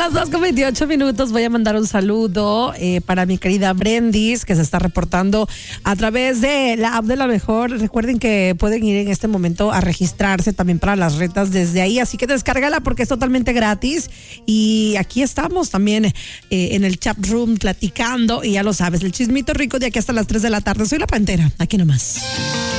las 2:28. Voy a mandar un saludo para mi querida Brendis, que se está reportando a través de la app de La Mejor. Recuerden que pueden ir en este momento a registrarse también para las retas desde ahí, así que descárgala porque es totalmente gratis. Y aquí estamos también en el chat room platicando, y ya lo sabes, el chismito rico de aquí hasta las 3 de la tarde. Soy la Pantera, aquí nomás.